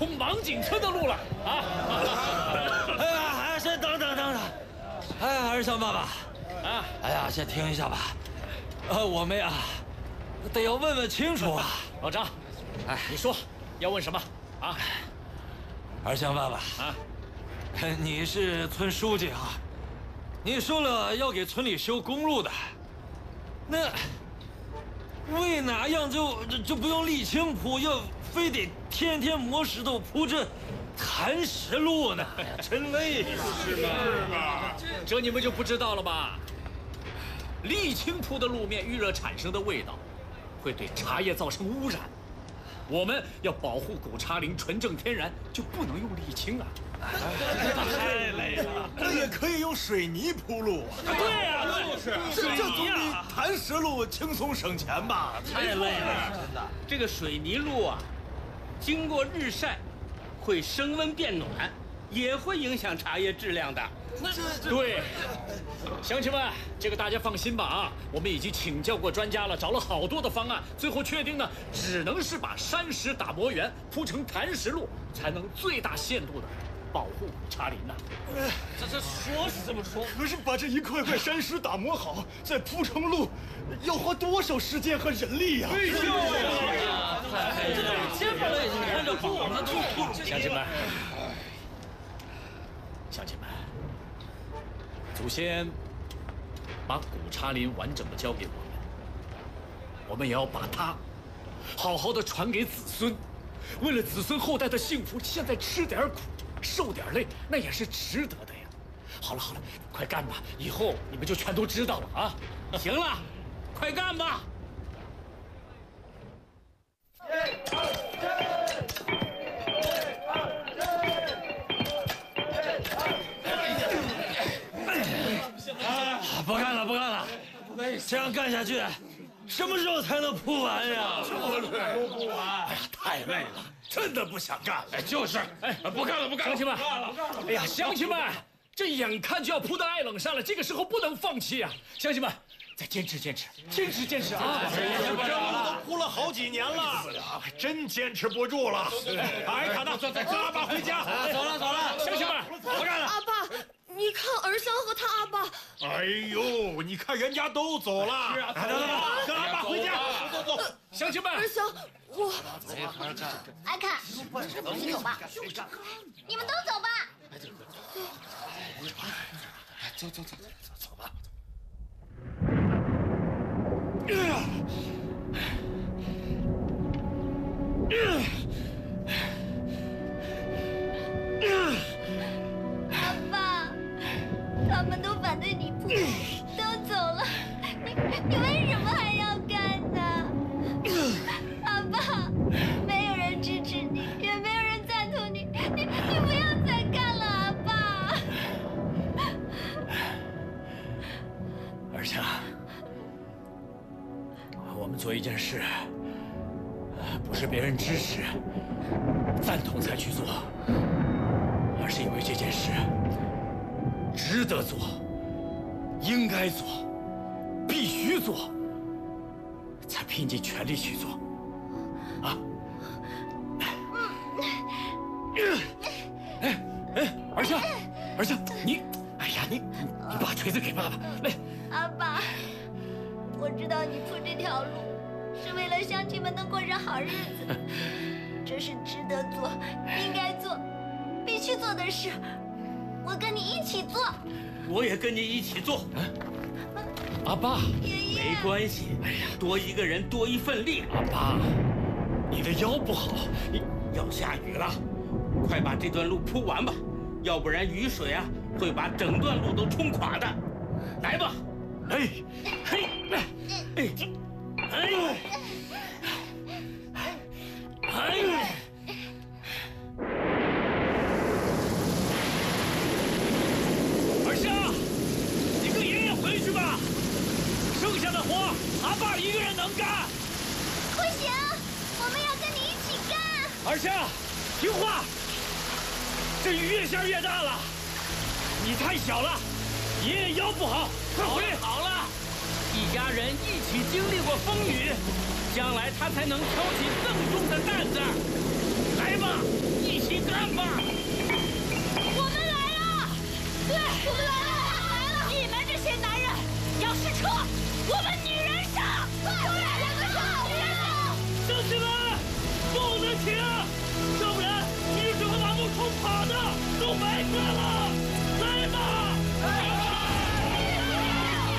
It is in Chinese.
通芒景村的路了啊！ 哎呀，先等等。哎呀，二香爸爸， 啊， 哎呀，先停一下吧。我们呀，得要问清楚啊。 老张，你说要问什么啊？ 二香爸爸啊， 你是村书记啊，你说了要给村里修公路的，那为哪样就不用沥青铺，要非得天天磨石头铺这磐石路呢？哎呀，真累呀！ 是吗？这你们就不知道了吧？沥青铺的路面遇热产生的味道，会对茶叶造成污染。我们要保护古茶林纯正天然，就不能用沥青啊！ 太累了。 那也可以用水泥铺路。 对呀， 这总比磐石路轻松省钱吧？ 太累了，真的。 这个水泥路啊，经过日晒，会升温变暖，也会影响茶叶质量的。 对，乡亲们，这个大家放心吧啊！我们已经请教过专家了，找了好多的方案，最后确定呢，只能是把山石打磨圆，铺成磐石路，才能最大限度的保护茶林呐。 这说是这么说， 可是把这一块块山石打磨好，再铺成路，要花多少时间和人力呀？ 这么累，你看这路那都乡亲们，祖先把古茶林完整的交给我们也要把它好好的传给子孙。为了子孙后代的幸福，现在吃点苦，受点累，那也是值得的呀。好了，快干吧，以后你们就全都知道了啊！ 行了，快干吧！ 不干了，这样干下去，什么时候才能铺完呀？ 不完！哎呀，太累了，真的不想干了。 哎，就是，不干了，乡亲们，哎呀，乡亲们，这眼看就要铺到爱冷山了，这个时候不能放弃啊！乡亲们，再坚持啊！ 这路都铺了好几年了，真坚持不住了。哎，卡纳，跟阿爸回家。 走了， 乡亲们， 不干了。 阿爸，你看儿香和他阿爸。 哎呦，你看人家都走了。是啊，跟阿爸回家。走。 乡亲们， 儿香，我。 阿卡，一起走吧。你们都走吧。 走吧。 阿爸，他们都反对你铺，都走了，你为什么还要干呢？阿爸，没有人支持你，也没有人赞同你，你不要再干了，阿爸。 儿香，我们做一件事，不是别人支持、赞同才去做，而是因为这件事值得做、应该做、必须做，才拼尽全力去做。啊！儿香，你，哎呀，你把锤子给爸爸来。 阿爸，我知道你铺这条路是为了乡亲们能过上好日子，这是值得做、应该做、必须做的事。我跟你一起做。 我也跟你一起做。 阿爸， 爷爷， 没关系，哎呀，多一个人多一份力。 阿爸，你的腰不好， 要下雨了，快把这段路铺完吧，要不然雨水啊会把整段路都冲垮的。来吧， 哎，嘿，儿香，你跟爷爷回去吧，剩下的活阿爸一个人能干。 不行，我们要跟你一起干。 儿香，听话，这雨越下越大了，你太小了，爷爷腰不好，快回。 好了，一家人一起经历过风雨，将来他才能挑起更重的担子。来吧，一是车，我们女人上！快！